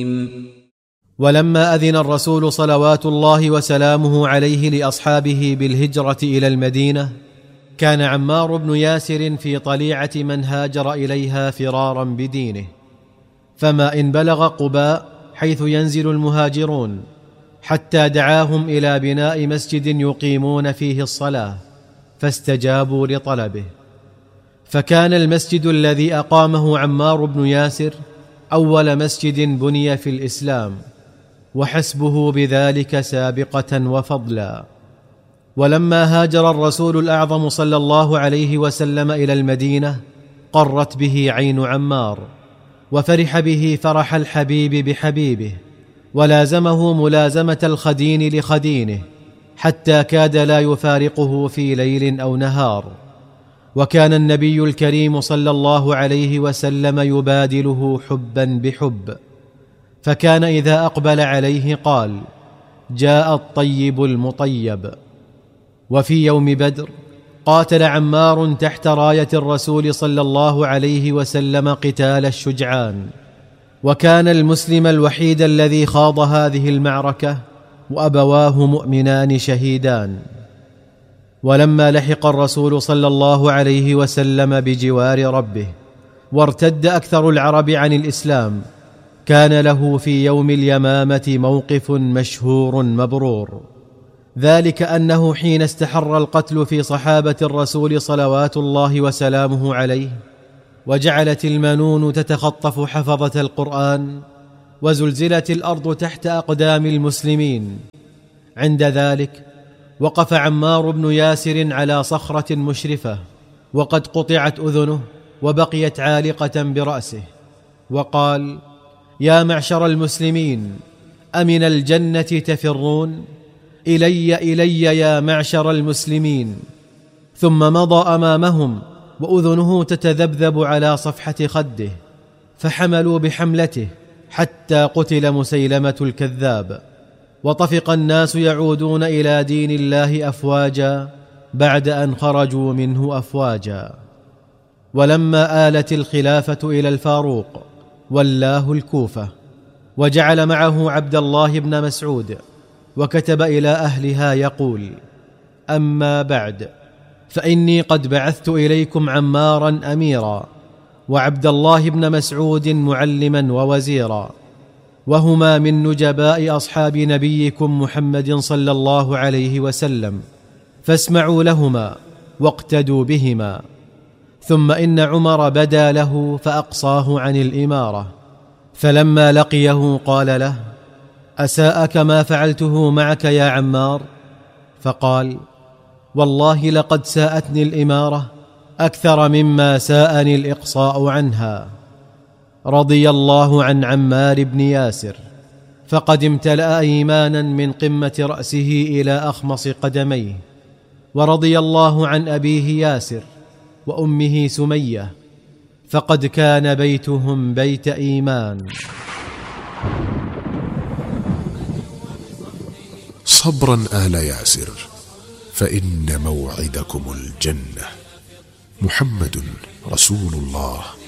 ولما أذن الرسول صلوات الله وسلامه عليه لأصحابه بالهجرة إلى المدينة، كان عمار بن ياسر في طليعة من هاجر إليها فرارا بدينه، فما إن بلغ قباء حيث ينزل المهاجرون حتى دعاهم إلى بناء مسجد يقيمون فيه الصلاة، فاستجابوا لطلبه. فكان المسجد الذي أقامه عمار بن ياسر أول مسجد بني في الإسلام، وحسبه بذلك سابقة وفضلا. ولما هاجر الرسول الأعظم صلى الله عليه وسلم إلى المدينة، قرت به عين عمار، وفرح به فرح الحبيب بحبيبه، ولازمه ملازمة الخدين لخدينه، حتى كاد لا يفارقه في ليل أو نهار. وكان النبي الكريم صلى الله عليه وسلم يبادله حبا بحب، فكان إذا أقبل عليه قال: جاء الطيب المطيب. وفي يوم بدر قاتل عمار تحت راية الرسول صلى الله عليه وسلم قتال الشجعان، وكان المسلم الوحيد الذي خاض هذه المعركة، وأبواه مؤمنان شهيدان. ولما لحق الرسول صلى الله عليه وسلم بجوار ربه، وارتد أكثر العرب عن الإسلام، كان له في يوم اليمامة موقف مشهور مبرور، ذلك أنه حين استحر القتل في صحابة الرسول صلوات الله وسلامه عليه، وجعلت المنون تتخطف حفظة القرآن، وزلزلت الأرض تحت أقدام المسلمين، عند ذلك وقف عمار بن ياسر على صخرة مشرفة، وقد قطعت أذنه وبقيت عالقة برأسه، وقال: يا معشر المسلمين، أمن الجنة تفرون؟ إلي يا معشر المسلمين. ثم مضى أمامهم وأذنه تتذبذب على صفحة خده، فحملوا بحملته حتى قتل مسيلمة الكذاب. وطفق الناس يعودون إلى دين الله أفواجا بعد أن خرجوا منه أفواجا. ولما آلت الخلافة إلى الفاروق ولاه الكوفة، وجعل معه عبد الله بن مسعود، وكتب إلى أهلها يقول: أما بعد، فإني قد بعثت إليكم عمارا أميرا، وعبد الله بن مسعود معلما ووزيرا، وهما من نجباء أصحاب نبيكم محمد صلى الله عليه وسلم، فاسمعوا لهما واقتدوا بهما. ثم إن عمر بدا له فأقصاه عن الإمارة، فلما لقيه قال له: أساءك ما فعلته معك يا عمار؟ فقال: والله لقد ساءتني الإمارة أكثر مما ساءني الإقصاء عنها. رضي الله عن عمار بن ياسر، فقد امتلأ إيمانا من قمة رأسه إلى أخمص قدميه. ورضي الله عن أبيه ياسر وأمه سمية، فقد كان بيتهم بيت إيمان. صبرا آل ياسر، فإن موعدكم الجنة. محمد رسول الله